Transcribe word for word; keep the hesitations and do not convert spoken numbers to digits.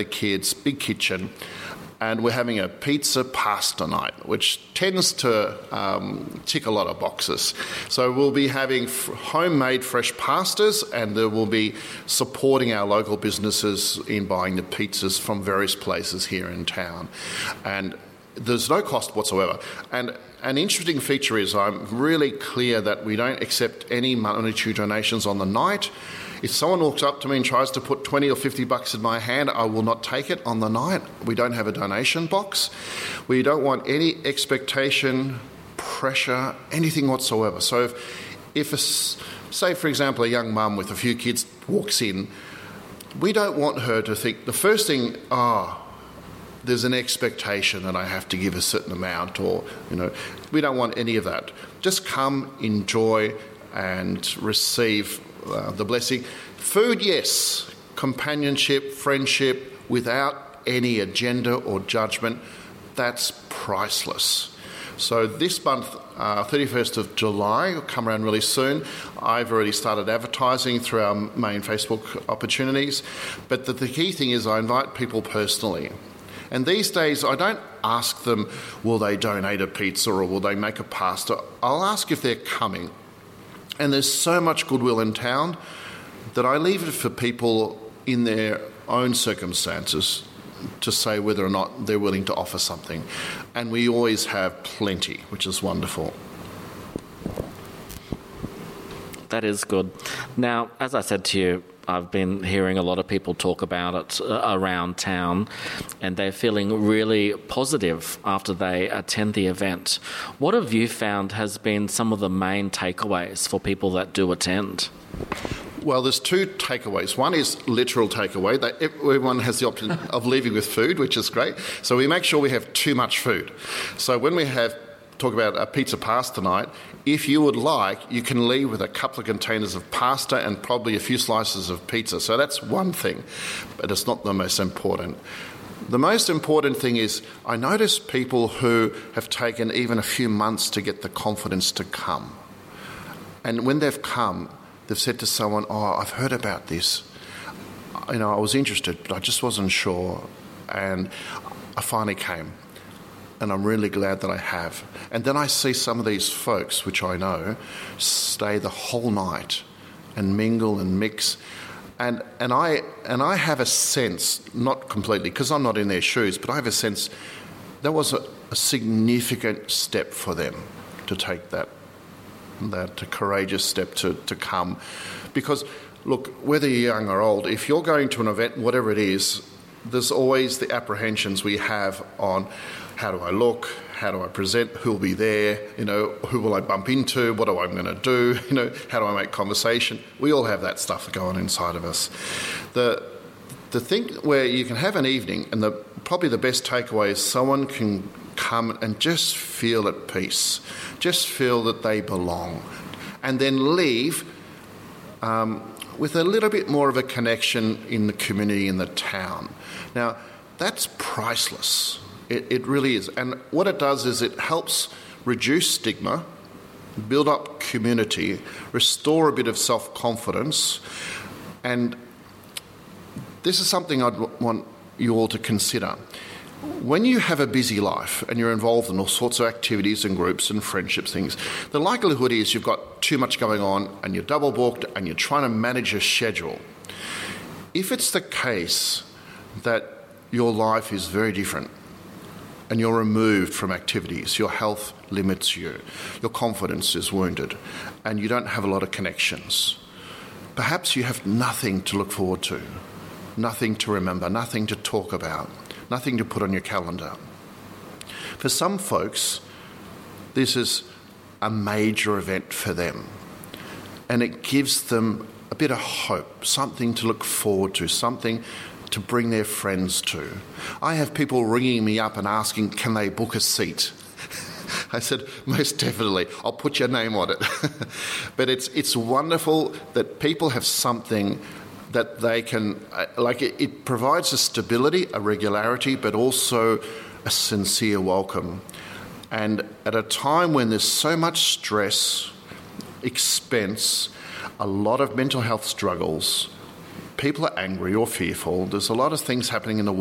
kids, big kitchen, and we're having a pizza pasta night, which tends to um, tick a lot of boxes. So we'll be having f- homemade fresh pastas, and there will be supporting our local businesses in buying the pizzas from various places here in town. And there's no cost whatsoever. And an interesting feature is I'm really clear that we don't accept any monetary donations on the night. If someone walks up to me and tries to put twenty or fifty bucks in my hand, I will not take it on the night. We don't have a donation box. We don't want any expectation, pressure, anything whatsoever. So if, if a, say, for example, a young mum with a few kids walks in, we don't want her to think, the first thing, oh, there's an expectation that I have to give a certain amount, or, you know, we don't want any of that. Just come, enjoy, and receive uh, the blessing. Food, yes. Companionship, friendship, without any agenda or judgment, that's priceless. So this month, uh, thirty-first of July, will come around really soon. I've already started advertising through our main Facebook opportunities. But the, the key thing is I invite people personally. And these days, I don't ask them, will they donate a pizza or will they make a pasta? I'll ask if they're coming. And there's so much goodwill in town that I leave it for people in their own circumstances to say whether or not they're willing to offer something. And we always have plenty, which is wonderful. That is good. Now, as I said to you, I've been hearing a lot of people talk about it uh, around town, and they're feeling really positive after they attend the event. What have you found has been some of the main takeaways for people that do attend? Well, there's two takeaways. One is literal takeaway. That everyone has the option of leaving with food, which is great. So we make sure we have too much food. So when we have talk about a pizza pasta night, if you would like, you can leave with a couple of containers of pasta and probably a few slices of pizza. So that's one thing, but it's not the most important. The most important thing is I notice people who have taken even a few months to get the confidence to come. And when they've come, they've said to someone, oh, I've heard about this. You know, I was interested, but I just wasn't sure. And I finally came. And I'm really glad that I have. And then I see some of these folks, which I know, stay the whole night and mingle and mix. And and I and I have a sense, not completely, because I'm not in their shoes, but I have a sense that was a, a significant step for them to take that, that courageous step to, to come. Because, look, whether you're young or old, if you're going to an event, whatever it is, there's always the apprehensions we have on how do I look, how do I present, who will be there, you know, who will I bump into, what am I going to do, you know, how do I make conversation? We all have that stuff going on inside of us. The the thing where you can have an evening, and the probably the best takeaway is someone can come and just feel at peace, just feel that they belong, and then leave um, with a little bit more of a connection in the community, in the town. Now, that's priceless. It, it really is. And what it does is it helps reduce stigma, build up community, restore a bit of self-confidence. And this is something I'd w- want you all to consider. When you have a busy life and you're involved in all sorts of activities and groups and friendships things, the likelihood is you've got too much going on and you're double booked and you're trying to manage your schedule. If it's the case that your life is very different, and you're removed from activities, your health limits you, your confidence is wounded, and you don't have a lot of connections. Perhaps you have nothing to look forward to, nothing to remember, nothing to talk about, nothing to put on your calendar. For some folks, this is a major event for them, and it gives them a bit of hope, something to look forward to, something to bring their friends to. I have people ringing me up and asking, can they book a seat? I said, most definitely, I'll put your name on it. But it's it's wonderful that people have something that they can, like it, it provides a stability, a regularity, but also a sincere welcome. And at a time when there's so much stress, expense, a lot of mental health struggles, people are angry or fearful. There's a lot of things happening in the